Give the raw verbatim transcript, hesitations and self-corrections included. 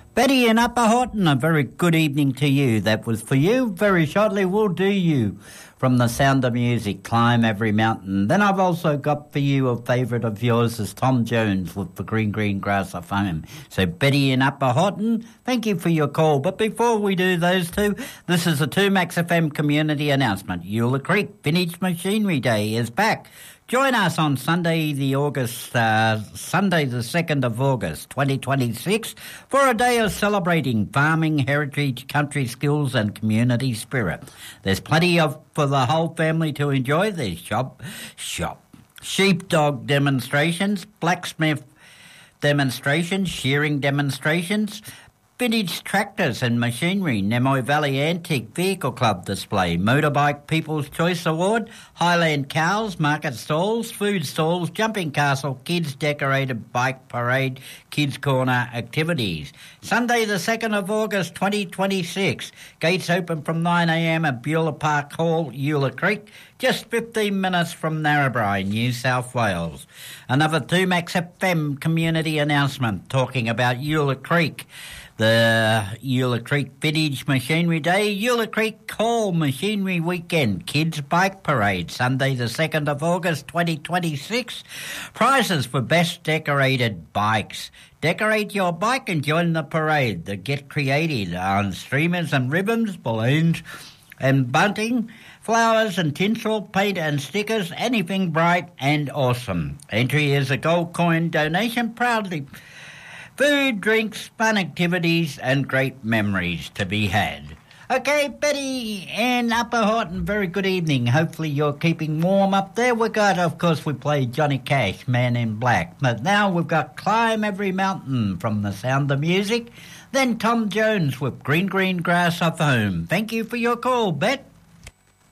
Betty in Upper Horton, a very good evening to you. That was for you. Very shortly, we'll do you from The Sound of Music, Climb Every Mountain. Then I've also got for you a favourite of yours is Tom Jones with The Green Green Grass of Home. So Betty in Upper Horton, thank you for your call. But before we do those two, this is a two Max F M community announcement. Eula Creek Vintage Machinery Day is back. Join us on Sunday, the August, uh, Sunday the second of August, twenty twenty-six, for a day of celebrating farming, heritage, country skills, and community spirit. There's plenty of for the whole family to enjoy. There's shop, shop, sheepdog demonstrations, blacksmith demonstrations, shearing demonstrations, vintage tractors and machinery, Nemoy Valley Antique Vehicle Club display, Motorbike People's Choice Award, Highland Cows, market stalls, food stalls, jumping castle, kids decorated bike parade, kids corner activities. Sunday the second of August twenty twenty-six, gates open from nine a m at Beulah Park Hall, Eula Creek, just fifteen minutes from Narrabri, New South Wales. Another two Max F M community announcement talking about Eula Creek. The Eula Creek Vintage Machinery Day, Eula Creek Call Machinery Weekend, Kids Bike Parade, Sunday the second of August twenty twenty-six. Prizes for best decorated bikes. Decorate your bike and join the parade. The Get Creative on streamers and ribbons, balloons and bunting, flowers and tinsel, paint and stickers, anything bright and awesome. Entry is a gold coin donation, proudly. Food, drinks, fun activities, and great memories to be had. Okay, Betty and Upper Horton, very good evening. Hopefully you're keeping warm up there. We got, of course, we played Johnny Cash, Man in Black. But now we've got Climb Every Mountain from The Sound of Music. Then Tom Jones with Green Green Grass of Home. Thank you for your call, Bet.